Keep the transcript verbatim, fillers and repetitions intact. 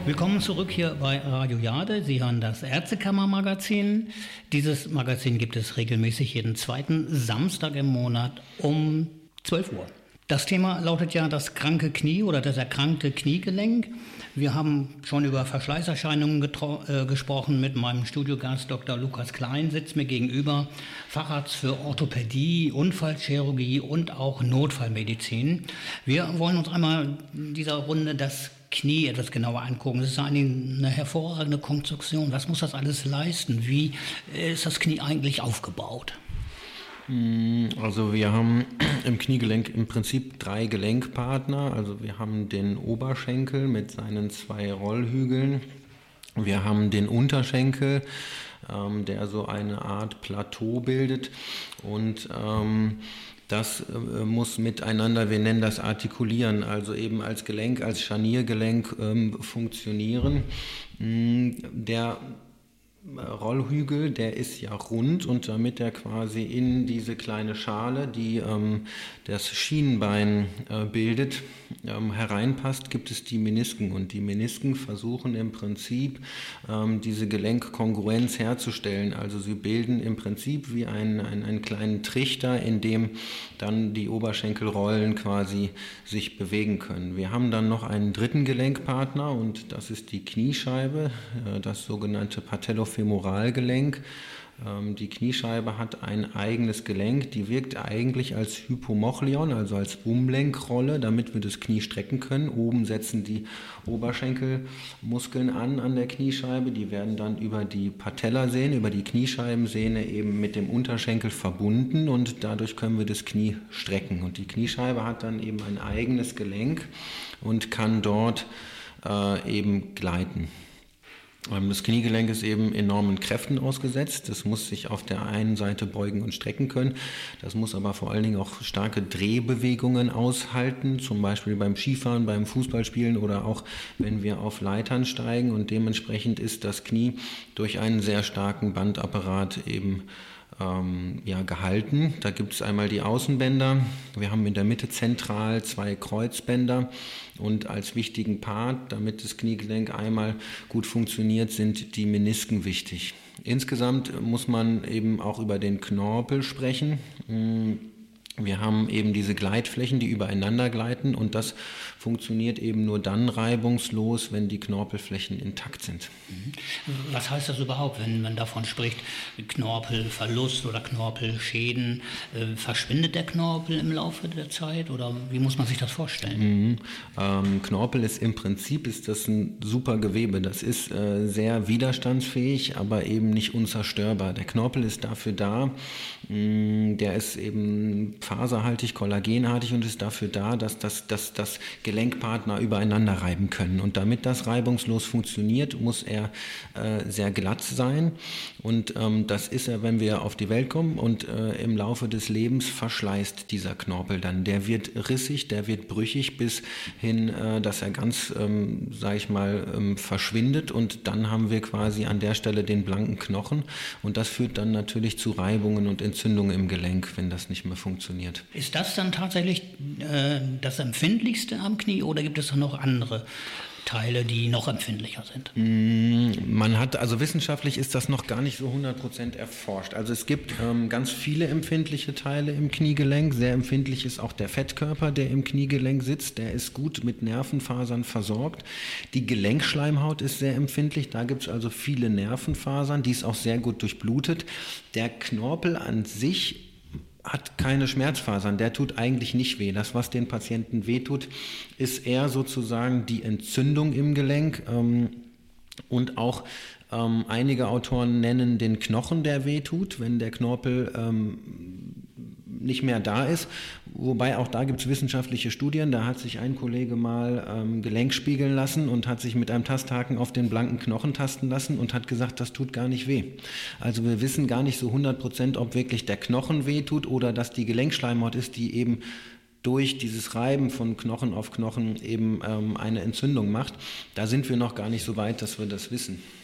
Willkommen zurück hier bei Radio Jade. Sie hören das Ärztekammer-Magazin. Dieses Magazin gibt es regelmäßig jeden zweiten Samstag im Monat um zwölf Uhr. Das Thema lautet ja das kranke Knie oder das erkrankte Kniegelenk. Wir haben schon über Verschleißerscheinungen getro- äh, gesprochen mit meinem Studiogast Doktor Lukas Klein, sitzt mir gegenüber, Facharzt für Orthopädie, Unfallchirurgie und auch Notfallmedizin. Wir wollen uns einmal in dieser Runde das Knie etwas genauer angucken. Es ist eine, eine hervorragende Konstruktion. Was muss das alles leisten? Wie ist das Knie eigentlich aufgebaut? Also wir haben im Kniegelenk im Prinzip drei Gelenkpartner. Also wir haben den Oberschenkel mit seinen zwei Rollhügeln. Wir haben den Unterschenkel, ähm, der so eine Art Plateau bildet. Und ähm, das äh, muss miteinander, wir nennen das Artikulieren, also eben als Gelenk, als Scharniergelenk ähm, funktionieren. Der Rollhügel, der ist ja rund, und damit er quasi in diese kleine Schale, die ähm, das Schienbein äh, bildet, ähm, hereinpasst, gibt es die Menisken. Und die Menisken versuchen im Prinzip ähm, diese Gelenkkongruenz herzustellen. Also sie bilden im Prinzip wie einen, einen, einen kleinen Trichter, in dem dann die Oberschenkelrollen quasi sich bewegen können. Wir haben dann noch einen dritten Gelenkpartner, und das ist die Kniescheibe, äh, das sogenannte Patellofemoralgelenk. Ähm, die Kniescheibe hat ein eigenes Gelenk, die wirkt eigentlich als Hypomochlion, also als Umlenkrolle, damit wir das Knie strecken können. Oben setzen die Oberschenkelmuskeln an an der Kniescheibe, die werden dann über die Patellasehne, über die Kniescheibensehne eben mit dem Unterschenkel verbunden, und dadurch können wir das Knie strecken. Und die Kniescheibe hat dann eben ein eigenes Gelenk und kann dort äh, eben gleiten. Das Kniegelenk ist eben enormen Kräften ausgesetzt. Das muss sich auf der einen Seite beugen und strecken können. Das muss aber vor allen Dingen auch starke Drehbewegungen aushalten, zum Beispiel beim Skifahren, beim Fußballspielen oder auch wenn wir auf Leitern steigen. Und dementsprechend ist das Knie durch einen sehr starken Bandapparat eben Ähm, ja, gehalten. Da gibt es einmal die Außenbänder. Wir haben in der Mitte zentral zwei Kreuzbänder, und als wichtigen Part, damit das Kniegelenk einmal gut funktioniert, sind die Menisken wichtig. Insgesamt muss man eben auch über den Knorpel sprechen. Wir haben eben diese Gleitflächen, die übereinander gleiten, und das funktioniert eben nur dann reibungslos, wenn die Knorpelflächen intakt sind. Was heißt das überhaupt, wenn man davon spricht, Knorpelverlust oder Knorpelschäden? Äh, verschwindet der Knorpel im Laufe der Zeit, oder wie muss man sich das vorstellen? Mhm. Ähm, Knorpel ist im Prinzip ist das ein super Gewebe. Das ist äh, sehr widerstandsfähig, aber eben nicht unzerstörbar. Der Knorpel ist dafür da, mh, der ist eben faserhaltig, kollagenhaltig und ist dafür da, dass das, dass das Gelenkpartner übereinander reiben können. Und damit das reibungslos funktioniert, muss er äh, sehr glatt sein. Und ähm, das ist er, wenn wir auf die Welt kommen, und äh, im Laufe des Lebens verschleißt dieser Knorpel dann. Der wird rissig, der wird brüchig, bis hin, äh, dass er ganz, ähm, sag ich mal, ähm, verschwindet, und dann haben wir quasi an der Stelle den blanken Knochen, und das führt dann natürlich zu Reibungen und Entzündungen im Gelenk, wenn das nicht mehr funktioniert. Ist das dann tatsächlich äh, das Empfindlichste am Knie, oder gibt es noch andere Teile, die noch empfindlicher sind? Man hat, also wissenschaftlich ist das noch gar nicht so hundert Prozent erforscht. Also es gibt ähm, ganz viele empfindliche Teile im Kniegelenk. Sehr empfindlich ist auch der Fettkörper, der im Kniegelenk sitzt. Der ist gut mit Nervenfasern versorgt. Die Gelenkschleimhaut ist sehr empfindlich. Da gibt es also viele Nervenfasern. Die ist auch sehr gut durchblutet. Der Knorpel an sich hat keine Schmerzfasern, der tut eigentlich nicht weh. Das, was den Patienten wehtut, ist eher sozusagen die Entzündung im Gelenk, ähm, und auch ähm, einige Autoren nennen den Knochen, der wehtut, wenn der Knorpel ähm, nicht mehr da ist. Wobei auch da gibt es wissenschaftliche Studien, da hat sich ein Kollege mal ähm, Gelenk spiegeln lassen und hat sich mit einem Tasthaken auf den blanken Knochen tasten lassen und hat gesagt, das tut gar nicht weh. Also wir wissen gar nicht so hundert Prozent, ob wirklich der Knochen wehtut oder dass die Gelenkschleimhaut ist, die eben durch dieses Reiben von Knochen auf Knochen eben ähm, eine Entzündung macht. Da sind wir noch gar nicht so weit, dass wir das wissen.